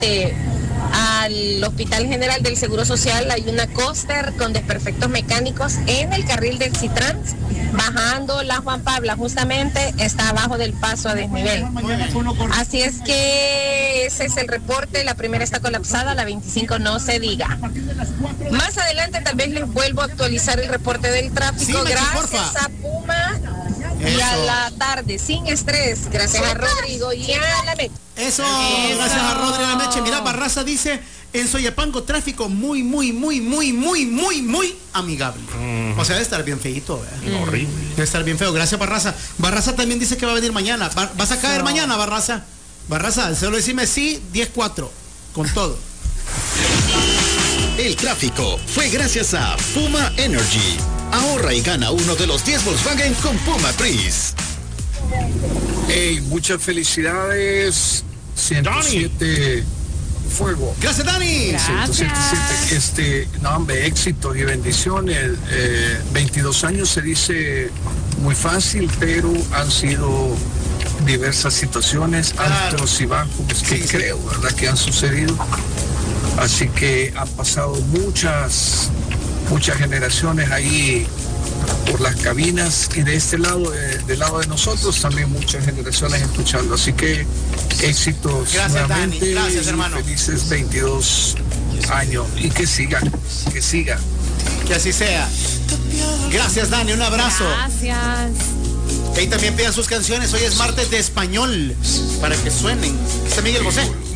al Hospital General del Seguro Social hay una coaster con desperfectos mecánicos en el carril del Citrans, bajando la Juan Pabla, justamente está abajo del paso a desnivel. Así es que ese es el reporte, la primera está colapsada, la 25 no se diga. Más adelante tal vez les vuelvo a actualizar el reporte del tráfico, sí, gracias a Puma. Y a la tarde, sin estrés, gracias a Rodrigo y a la Meche. Eso, gracias a Rodrigo y a la Meche. Mira, Barraza dice, en Soyapango tráfico muy amigable. O sea, debe estar bien feíto, ¿verdad? Horrible. Debe estar bien feo. Gracias, Barraza. Barraza también dice que va a venir mañana. ¿Vas a caer mañana, Barraza? Barraza, solo decime sí, 10-4, con todo. El tráfico fue gracias a Puma Energy. Ahorra y gana uno de los 10 Volkswagen con Puma Pris. Hey, muchas felicidades. 107 Fuego. Gracias, Dani. Gracias. 107, no, hombre, éxitos y bendiciones. 22 años se dice muy fácil, pero han sido diversas situaciones, altos y bajos, que creo, ¿verdad?, que han sucedido. Así que han pasado muchas generaciones ahí por las cabinas, y de este lado, del lado de nosotros, también muchas generaciones escuchando. Así que éxitos. Gracias, nuevamente, Dani. Gracias, hermano. Felices 22 años y que siga. Que así sea. Gracias, Dani. Un abrazo. Gracias. Ahí también pidan sus canciones. Hoy es martes de español para que suenen. Está Miguel Bosé.